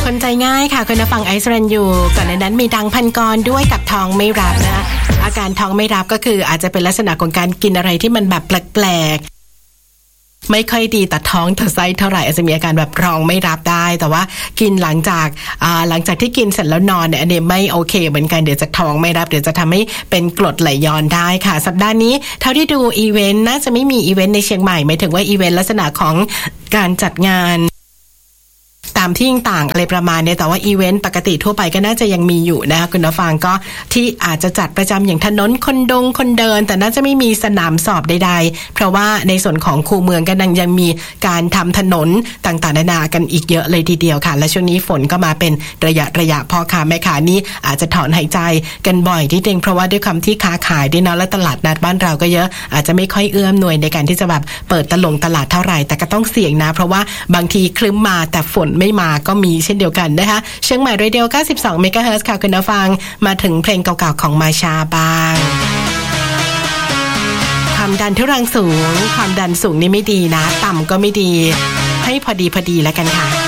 คนใจง่ายค่ะคุณฟังไอซ์แลนด์อยู่ก่อนนั้นมีดังพันกรด้วยกับท้องไม่รับนะอาการท้องไม่รับก็คืออาจจะเป็นลักษณะของการกินอะไรที่มันแบบแปลกๆไม่ค่อยดีต่อท้องต่อไส้เท่าไหร่อาจจะมีอาการแบบท้องไม่รับได้แต่ว่ากินหลังจากที่กินเสร็จแล้วนอนเนี่ยอันนี้ไม่โอเคเหมือนกันเดี๋ยวจะท้องไม่รับเดี๋ยวจะทำให้เป็นกรดไหลย้อนได้ค่ะสัปดาห์นี้เท่าที่ดูอีเวนต์น่าจะไม่มีอีเวนต์ในเชียงใหม่หมายถึงว่าอีเวนต์ลักษณะของการจัดงานตามที่ต่างอะไรประมาณนี้แต่ว่าอีเวนต์ปกติทั่วไปก็น่าจะยังมีอยู่นะคะคุณผู้ฟังก็ที่อาจจะจัดประจำอย่างถนนคนเดินแต่น่าจะไม่มีสนามสอบใดๆเพราะว่าในส่วนของคูเมืองก็ยังมีการทำถนนต่างๆนานากันอีกเยอะเลยทีเดียวค่ะและช่วงนี้ฝนก็มาเป็นระยะพ่อค้าแม่ค้านี่อาจจะถอนหายใจกันบ่อยทีเดียวเพราะว่าด้วยคำที่ค้าขายด้วยเนาะและตลาดนัดบ้านเราก็เยอะอาจจะไม่ค่อยเอื้อมหน่วยในการที่จะแบบเปิดตลาดเท่าไหร่แต่ก็ต้องเสี่ยงนะเพราะว่าบางทีครึ้มมาแต่ฝนไม่มาก็มีเช่นเดียวกันนะคะเชียงใหม่เรดิโอ92 เมกะเฮิรตซ์ค่ะคุณผู้ฟังมาถึงเพลงเก่าๆของมาชาบ้างความดันทุรังสูงความดันสูงนี่ไม่ดีนะต่ำก็ไม่ดีให้พอดีแล้วกันค่ะ